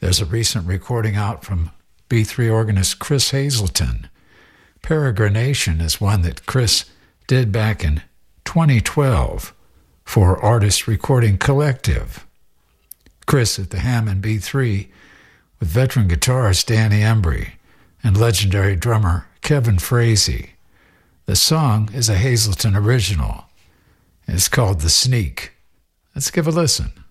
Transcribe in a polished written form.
There's a recent recording out from B3 organist Chris Hazelton. Peregrination is one that Chris did back in 2012 for Artist Recording Collective. Chris at the Hammond B3 with veteran guitarist Danny Embry and legendary drummer Kevin Frazee. The song is a Hazelton original. It's called The Sneak. Let's give a listen.